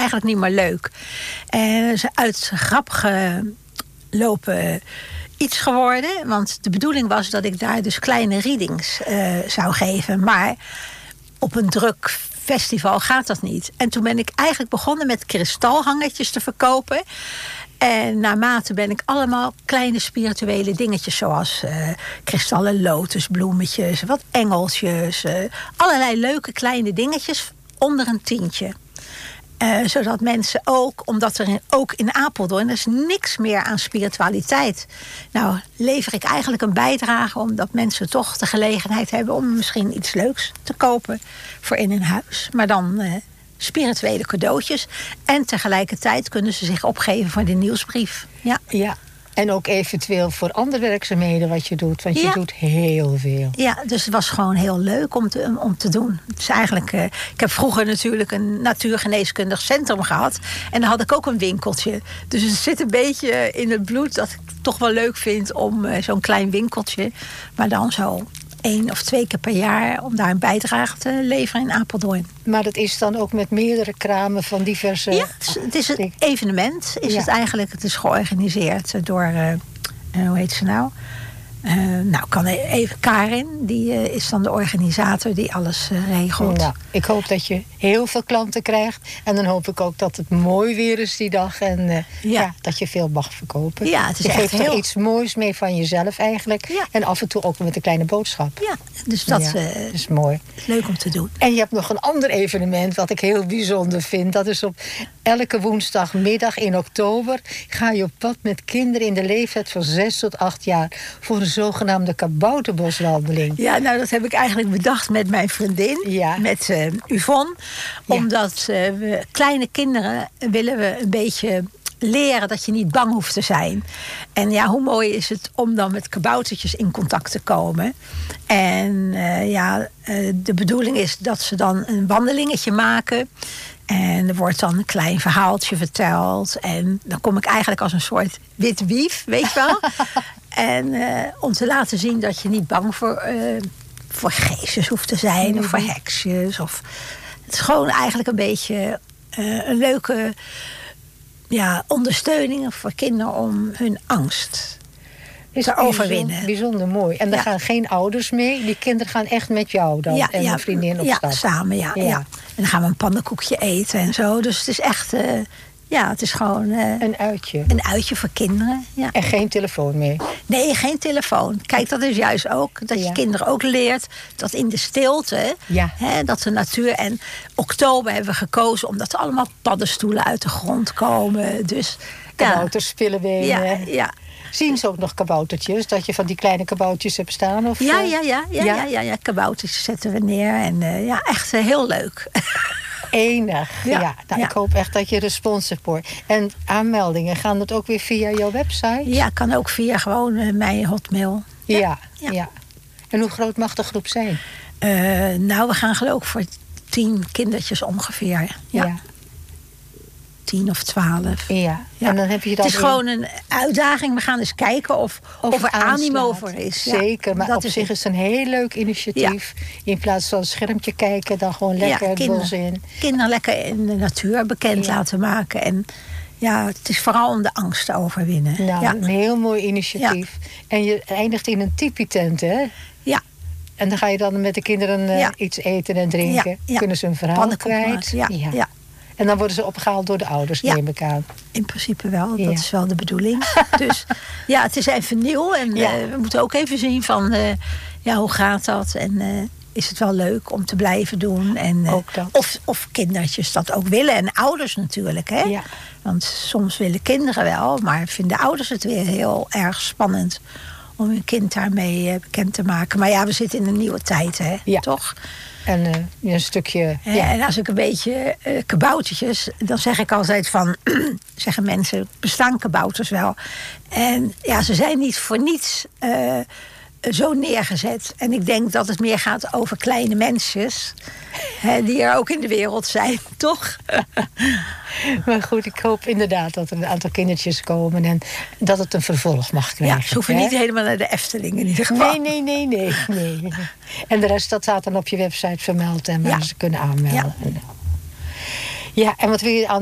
eigenlijk niet meer leuk. En is uit grap gelopen iets geworden. Want de bedoeling was dat ik daar dus kleine readings zou geven. Maar op een druk festival gaat dat niet. En toen ben ik eigenlijk begonnen met kristalhangertjes te verkopen. En naarmate ben ik allemaal kleine spirituele dingetjes... zoals kristallen lotusbloemetjes, wat engeltjes... allerlei leuke kleine dingetjes onder een tientje. Zodat mensen ook, omdat er ook in Apeldoorn... er is niks meer aan spiritualiteit. Nou, lever ik eigenlijk een bijdrage... omdat mensen toch de gelegenheid hebben... om misschien iets leuks te kopen voor in hun huis. Maar dan spirituele cadeautjes. En tegelijkertijd kunnen ze zich opgeven voor de nieuwsbrief. Ja. En ook eventueel voor andere werkzaamheden wat je doet. Want je doet heel veel. Ja, dus het was gewoon heel leuk om te doen. Het is eigenlijk, ik heb vroeger natuurlijk een natuurgeneeskundig centrum gehad. En daar had ik ook een winkeltje. Dus het zit een beetje in het bloed dat ik het toch wel leuk vind om zo'n klein winkeltje. Maar dan zo 1 of 2 keer per jaar om daar een bijdrage te leveren in Apeldoorn. Maar dat is dan ook met meerdere kramen van diverse... Ja, het is een evenement. Het eigenlijk, het is georganiseerd door, hoe heet ze nou? Nou, kan even Karin, die is dan de organisator die alles regelt. Nou, ik hoop dat je heel veel klanten krijgt. En dan hoop ik ook dat het mooi weer is die dag. En dat je veel mag verkopen. Ja, het is je echt geeft er iets moois mee van jezelf eigenlijk. Ja. En af en toe ook met een kleine boodschap. Ja, dus dat is mooi. Leuk om te doen. En je hebt nog een ander evenement wat ik heel bijzonder vind. Dat is op elke woensdagmiddag in oktober. Ga je op pad met kinderen in de leeftijd van 6 tot 8 jaar. Voor een zogenaamde kabouterboswandeling. Ja, nou dat heb ik eigenlijk bedacht met mijn vriendin. Ja. Met Yvonne. Omdat we kleine kinderen willen we een beetje leren dat je niet bang hoeft te zijn. En ja, hoe mooi is het om dan met kaboutertjes in contact te komen. En de bedoeling is dat ze dan een wandelingetje maken. En er wordt dan een klein verhaaltje verteld. En dan kom ik eigenlijk als een soort wit wief, weet je wel. En om te laten zien dat je niet bang voor geestjes hoeft te zijn. Of voor heksjes. Het is gewoon eigenlijk een beetje een leuke ondersteuning voor kinderen om hun angst te overwinnen. Bijzonder mooi. En daar gaan geen ouders mee. Die kinderen gaan echt met jou dan en een vriendin op stap. Samen, ja. En dan gaan we een pannenkoekje eten en zo. Dus het is echt... het is gewoon... een uitje. Een uitje voor kinderen, ja. En geen telefoon meer? Nee, geen telefoon. Kijk, dat is juist ook dat je kinderen ook leert dat in de stilte... dat de natuur... En oktober hebben we gekozen omdat er allemaal paddenstoelen uit de grond komen. Dus, kabouters, spillebenen. Ja. Zien ze ook nog kaboutertjes? Dat je van die kleine kaboutertjes hebt staan? Of, ja. Kaboutertjes zetten we neer. En echt heel leuk. Enig, ik hoop echt dat je respons hebt hoor. En aanmeldingen, gaan dat ook weer via jouw website? Ja, kan ook via gewoon mijn hotmail. Ja. En hoe groot mag de groep zijn? We gaan geloof ik voor 10 kindertjes ongeveer. Ja. 10 of 12. Ja. En dan heb je dan het is gewoon een uitdaging. We gaan eens kijken of er animo voor is. Zeker, maar dat op zich is een heel leuk initiatief. Ja. In plaats van een schermpje kijken, dan gewoon lekker het bos in. Kinderen lekker in de natuur bekend laten maken. En het is vooral om de angst te overwinnen. Nou, een heel mooi initiatief. Ja. En je eindigt in een tipi-tent, hè? Ja. En dan ga je dan met de kinderen iets eten en drinken. Ja. Kunnen ze een verhaal kwijt. Ja. En dan worden ze opgehaald door de ouders, neem ik aan. In principe wel, dat is wel de bedoeling. Dus het is even nieuw. En we moeten ook even zien van, hoe gaat dat? En is het wel leuk om te blijven doen? En, ook dat. Of kindertjes dat ook willen. En ouders natuurlijk, hè? Ja. Want soms willen kinderen wel, maar vinden ouders het weer heel erg spannend om hun kind daarmee bekend te maken. Maar we zitten in een nieuwe tijd, hè? Ja. Toch? En een stukje... En als ik een beetje kaboutertjes... dan zeg ik altijd van... zeggen mensen, bestaan kabouters wel? En ze zijn niet voor niets zo neergezet. En ik denk dat het meer gaat over kleine mensjes... die er ook in de wereld zijn, toch? Maar goed, ik hoop inderdaad dat er een aantal kindertjes komen... en dat het een vervolg mag krijgen. Ja, ze hoeven niet helemaal naar de Efteling in ieder geval. Nee. En de rest, dat staat dan op je website vermeld... en waar ze kunnen aanmelden. Ja, en wat wil je aan